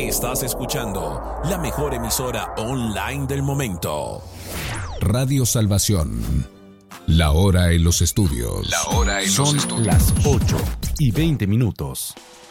Estás escuchando la mejor emisora online del momento. Radio Salvación. La hora en los estudios. Son las 8:20.